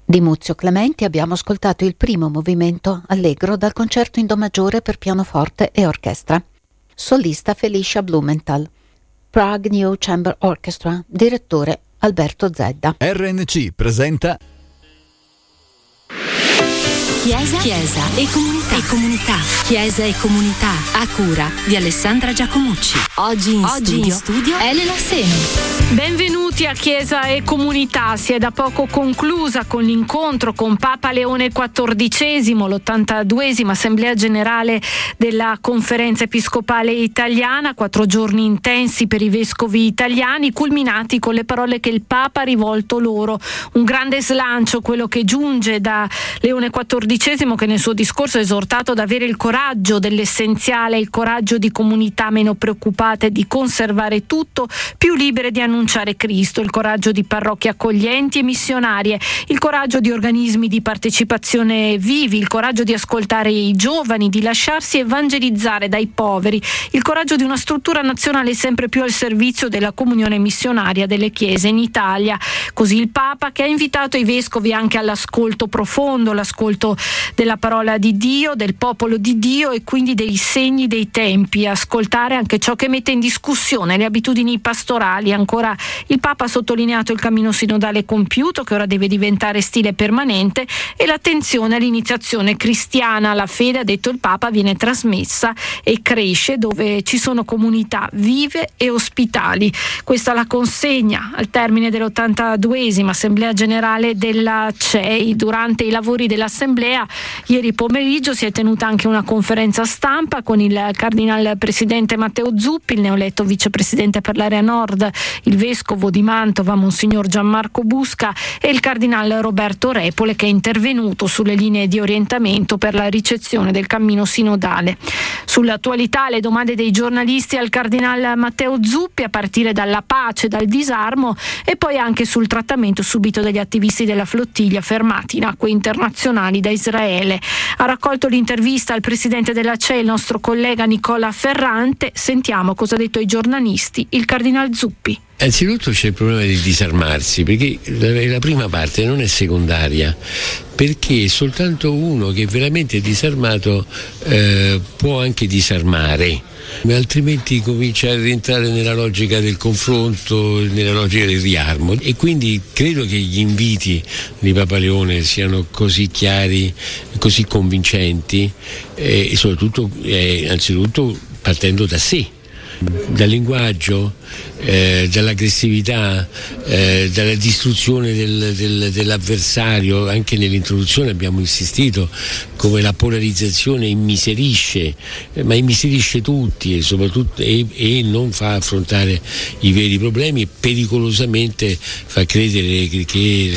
Di Muzio Clementi abbiamo ascoltato il primo movimento allegro dal concerto in do maggiore per pianoforte e orchestra. Solista Felicia Blumenthal. Prague New Chamber Orchestra, direttore Alberto Zedda. RNC presenta Chiesa e comunità. Chiesa e comunità a cura di Alessandra Giacomucci. Oggi in studio Elena Seno. Benvenuti a Chiesa e Comunità. Si è da poco conclusa con l'incontro con Papa Leone XIV, l'82esima Assemblea Generale della Conferenza Episcopale Italiana, 4 giorni intensi per i vescovi italiani, culminati con le parole che il Papa ha rivolto loro. Un grande slancio, quello che giunge da Leone XIV, che nel suo discorso ha esortato ad avere il coraggio dell'essenziale, il coraggio di comunità meno preoccupate di conservare tutto, più libere di annunciare Cristo, il coraggio di parrocchie accoglienti e missionarie, il coraggio di organismi di partecipazione vivi, il coraggio di ascoltare i giovani, di lasciarsi evangelizzare dai poveri, il coraggio di una struttura nazionale sempre più al servizio della comunione missionaria delle chiese in Italia. Così il Papa, che ha invitato i vescovi anche all'ascolto profondo, l'ascolto della parola di Dio, del popolo di Dio e quindi dei segni dei tempi, ascoltare anche ciò che mette in discussione le abitudini pastorali. Ancora il Papa ha sottolineato il cammino sinodale compiuto, che ora deve diventare stile permanente, e l'attenzione all'iniziazione cristiana. La fede, ha detto il Papa, viene trasmessa e cresce dove ci sono comunità vive e ospitali. Questa è la consegna al termine dell'82esima Assemblea Generale della CEI. Durante i lavori dell'Assemblea ieri pomeriggio si è tenuta anche una conferenza stampa con il cardinal presidente Matteo Zuppi, il neoeletto vicepresidente per l'area nord, il vescovo di Mantova Monsignor Gianmarco Busca e il cardinal Roberto Repole, che è intervenuto sulle linee di orientamento per la ricezione del cammino sinodale. Sull'attualità, le domande dei giornalisti al cardinal Matteo Zuppi, a partire dalla pace, dal disarmo, e poi anche sul trattamento subito dagli attivisti della flottiglia fermati in acque internazionali da Israele. Ha raccolto l'intervista al presidente della CEI, il nostro collega Nicola Ferrante. Sentiamo cosa ha detto ai giornalisti il cardinal Zuppi. Anzitutto c'è il problema di disarmarsi, perché la prima parte non è secondaria, perché soltanto uno che è veramente disarmato può anche disarmare, altrimenti comincia a rientrare nella logica del confronto, nella logica del riarmo. E quindi credo che gli inviti di Papa Leone siano così chiari, così convincenti, e soprattutto anzitutto partendo da sé, dal linguaggio, dall'aggressività, dalla distruzione dell'avversario. Anche nell'introduzione abbiamo insistito come la polarizzazione immiserisce, ma immiserisce tutti, e soprattutto e non fa affrontare i veri problemi, e pericolosamente fa credere che